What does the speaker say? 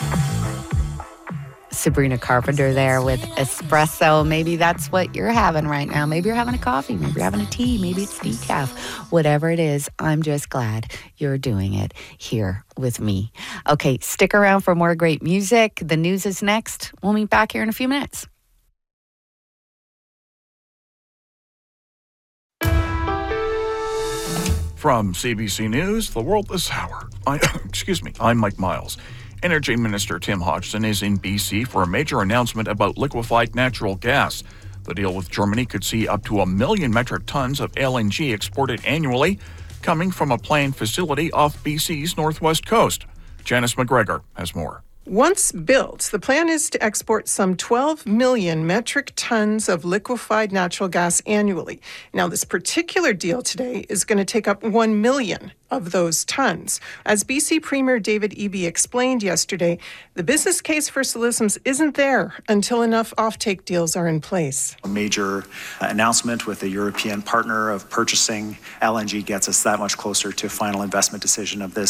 Sabrina Carpenter there with espresso. Maybe that's what you're having right now. Maybe you're having a coffee. Maybe you're having a tea. Maybe it's decaf. Whatever it is, I'm just glad you're doing it here with me. Okay, stick around for more great music. The news is next. We'll meet back here in a few minutes. From CBC News, the world this hour. I'm Mike Miles. Energy Minister Tim Hodgson is in BC for a major announcement about liquefied natural gas. The deal with Germany could see up to 1 million metric tons of LNG exported annually, coming from a planned facility off BC's northwest coast. Janice McGregor has more. Once built, the plan is to export some 12 million metric tons of liquefied natural gas annually. Now, this particular deal today is going to take up 1 million of those tons. As BC Premier David Eby explained yesterday, the business case for Solutions isn't there until enough offtake deals are in place. A major announcement with a European partner of purchasing LNG gets us that much closer to final investment decision of this